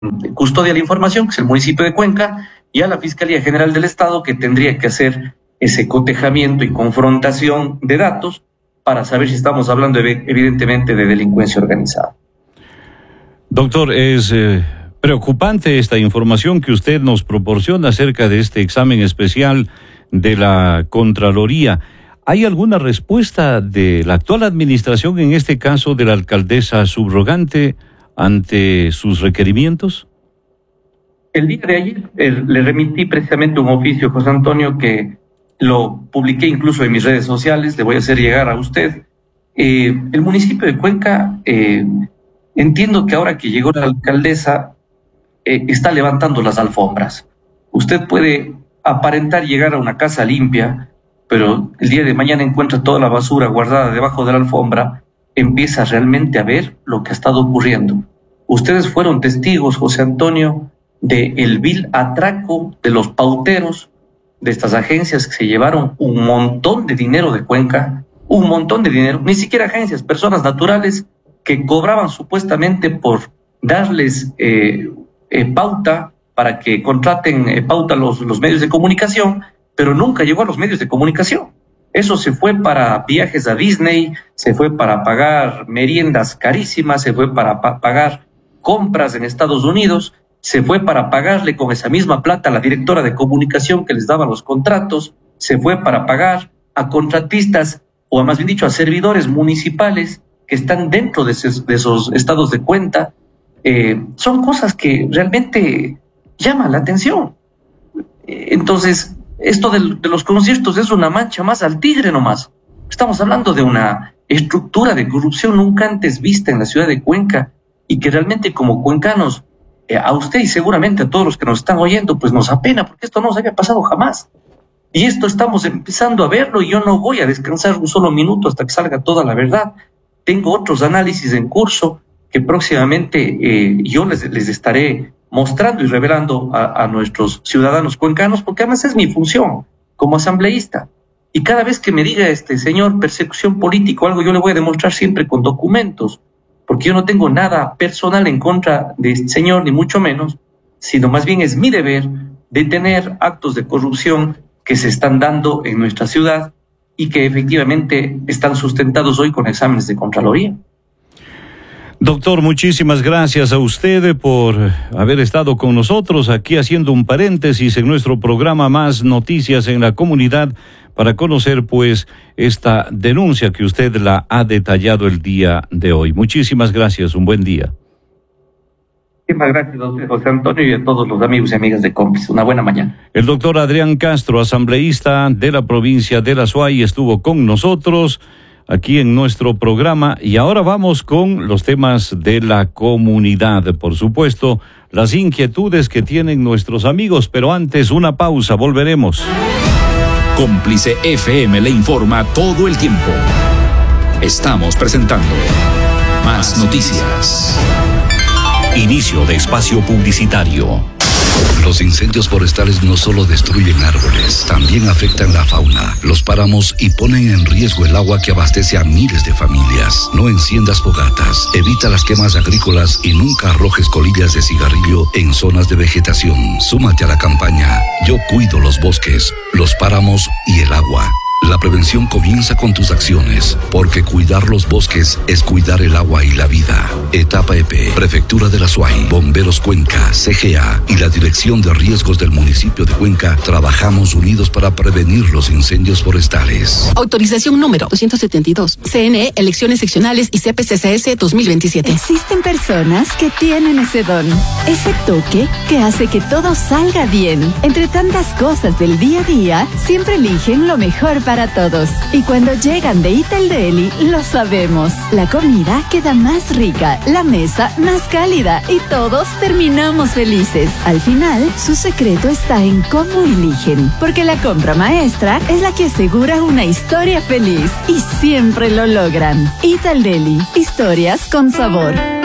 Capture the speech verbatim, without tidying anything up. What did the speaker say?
custodia la información, que es el municipio de Cuenca, y a la Fiscalía General del Estado, que tendría que hacer ese cotejamiento y confrontación de datos para saber si estamos hablando evidentemente de delincuencia organizada. Doctor, es eh, preocupante esta información que usted nos proporciona acerca de este examen especial de la Contraloría. ¿Hay alguna respuesta de la actual administración, en este caso de la alcaldesa subrogante, ante sus requerimientos? El día de ayer eh, le remití precisamente un oficio, José Antonio, que lo publiqué incluso en mis redes sociales, le voy a hacer llegar a usted. Eh, el municipio de Cuenca, eh, entiendo que ahora que llegó la alcaldesa, eh, está levantando las alfombras. Usted puede aparentar llegar a una casa limpia, pero el día de mañana encuentra toda la basura guardada debajo de la alfombra, empieza realmente a ver lo que ha estado ocurriendo. Ustedes fueron testigos, José Antonio, del vil atraco de los pauteros, de estas agencias que se llevaron un montón de dinero de Cuenca, un montón de dinero, ni siquiera agencias, personas naturales que cobraban supuestamente por darles eh, eh, pauta para que contraten eh, pauta los, los medios de comunicación, pero nunca llegó a los medios de comunicación. Eso se fue para viajes a Disney, se fue para pagar meriendas carísimas, se fue para pa- pagar compras en Estados Unidos, se fue para pagarle con esa misma plata a la directora de comunicación que les daba los contratos, se fue para pagar a contratistas, o más bien dicho, a servidores municipales que están dentro de esos, de esos estados de cuenta. Eh, son cosas que realmente llaman la atención. Entonces, esto de, de los conciertos es una mancha más al tigre nomás. Estamos hablando de una estructura de corrupción nunca antes vista en la ciudad de Cuenca, y que realmente como cuencanos, eh, a usted y seguramente a todos los que nos están oyendo, pues nos apena, porque esto no nos había pasado jamás. Y esto estamos empezando a verlo, y yo no voy a descansar un solo minuto hasta que salga toda la verdad. Tengo otros análisis en curso que próximamente eh, yo les, les estaré mostrando y revelando a, a nuestros ciudadanos cuencanos, porque además es mi función como asambleísta. Y cada vez que me diga este señor persecución política o algo, yo le voy a demostrar siempre con documentos, porque yo no tengo nada personal en contra de este señor, ni mucho menos, sino más bien es mi deber detener actos de corrupción que se están dando en nuestra ciudad y que efectivamente están sustentados hoy con exámenes de Contraloría. Doctor, muchísimas gracias a usted por haber estado con nosotros aquí haciendo un paréntesis en nuestro programa Más Noticias en la Comunidad para conocer pues esta denuncia que usted la ha detallado el día de hoy. Muchísimas gracias, un buen día. Muchísimas gracias a usted, José Antonio, y a todos los amigos y amigas de Cómplices. Una buena mañana. El doctor Adrián Castro, asambleísta de la provincia de La Suay, estuvo con nosotros aquí en nuestro programa, y ahora vamos con los temas de la comunidad, por supuesto, las inquietudes que tienen nuestros amigos, pero antes una pausa, volveremos. Cómplice F M le informa todo el tiempo. Estamos presentando Más Noticias. Inicio de espacio publicitario. Los incendios forestales no solo destruyen árboles, también afectan la fauna, los páramos y ponen en riesgo el agua que abastece a miles de familias. No enciendas fogatas, evita las quemas agrícolas y nunca arrojes colillas de cigarrillo en zonas de vegetación. Súmate a la campaña Yo cuido los bosques, los páramos y el agua. La prevención comienza con tus acciones, porque cuidar los bosques es cuidar el agua y la vida. Etapa E P, Prefectura de La Suay, Bomberos Cuenca, C G A y la Dirección de Riesgos del municipio de Cuenca trabajamos unidos para prevenir los incendios forestales. Autorización número doscientos setenta y dos. C N E, Elecciones Seccionales y C P C C S dos mil veintisiete. Existen personas que tienen ese don, ese toque que hace que todo salga bien. Entre tantas cosas del día a día, siempre eligen lo mejor para para todos. Y cuando llegan de Ital Deli, lo sabemos. La comida queda más rica, la mesa más cálida y todos terminamos felices. Al final, su secreto está en cómo eligen, porque la compra maestra es la que asegura una historia feliz y siempre lo logran. Ital Deli, historias con sabor.